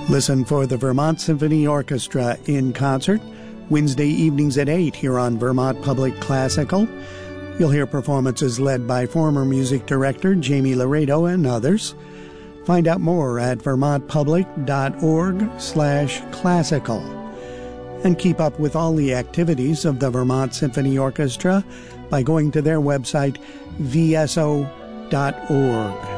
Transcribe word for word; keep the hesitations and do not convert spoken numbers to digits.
Listen for the Vermont Symphony Orchestra in concert Wednesday evenings at eight here on Vermont Public Classical. You'll hear performances led by former music director Jamie Laredo and others. Find out more at vermontpublic.org slash classical. And keep up with all the activities of the Vermont Symphony Orchestra by going to their website, v s o dot org.